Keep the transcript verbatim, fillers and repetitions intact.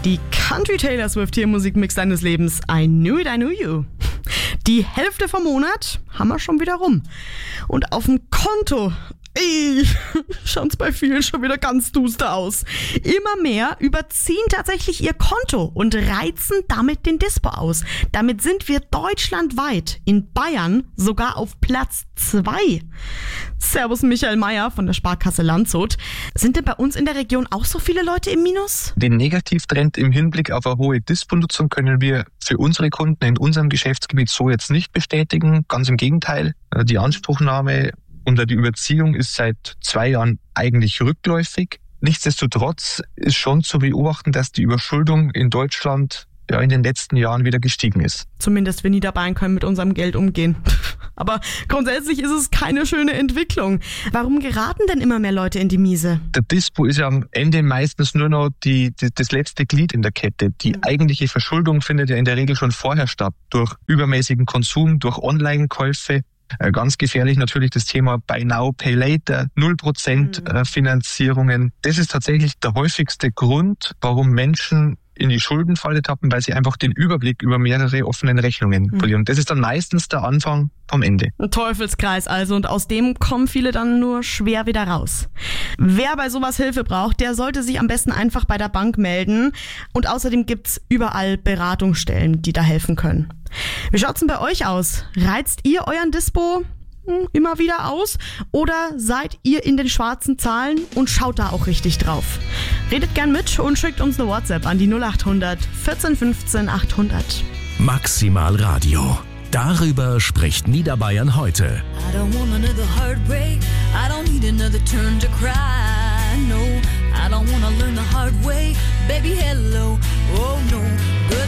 Die Country Taylor Swift hier im Musikmix deines Lebens. I knew it, I knew you. Die Hälfte vom Monat haben wir schon wieder rum. Und auf dem Konto, ey, schaut's bei vielen schon wieder ganz duster aus. Immer mehr überziehen tatsächlich ihr Konto und reizen damit den Dispo aus. Damit sind wir deutschlandweit, in Bayern, sogar auf Platz zwei. Servus Michael Meyer von der Sparkasse Landshut. Sind denn bei uns in der Region auch so viele Leute im Minus? Den Negativtrend im Hinblick auf eine hohe Disponutzung können wir für unsere Kunden in unserem Geschäftsgebiet so jetzt nicht bestätigen. Ganz im Gegenteil, die Anspruchnahme unter die Überziehung ist seit zwei Jahren eigentlich rückläufig. Nichtsdestotrotz ist schon zu beobachten, dass die Überschuldung in Deutschland ja in den letzten Jahren wieder gestiegen ist. Zumindest wir Niederbayern können mit unserem Geld umgehen. Aber grundsätzlich ist es keine schöne Entwicklung. Warum geraten denn immer mehr Leute in die Miese? Der Dispo ist ja am Ende meistens nur noch die, die, das letzte Glied in der Kette. Die mhm. eigentliche Verschuldung findet ja in der Regel schon vorher statt. Durch übermäßigen Konsum, durch Online-Käufe. Ganz gefährlich natürlich das Thema Buy Now, Pay Later, null Prozent mhm. Finanzierungen. Das ist tatsächlich der häufigste Grund, warum Menschen in die Schuldenfalle tappen, weil sie einfach den Überblick über mehrere offenen Rechnungen mhm. verlieren. Das ist dann meistens der Anfang vom Ende. Ein Teufelskreis also, und aus dem kommen viele dann nur schwer wieder raus. Wer bei sowas Hilfe braucht, der sollte sich am besten einfach bei der Bank melden. Und außerdem gibt's überall Beratungsstellen, die da helfen können. Wie schaut's denn bei euch aus? Reizt ihr euren Dispo immer wieder aus oder seid ihr in den schwarzen Zahlen und schaut da auch richtig drauf? Redet gern mit und schickt uns eine WhatsApp an die null acht hundert vierzehn fünfzehn achthundert. Maximal Radio. Darüber spricht Niederbayern heute. I don't want another heartbreak. I don't need another turn to cry. No, I don't want to learn the hard way. Baby, hello.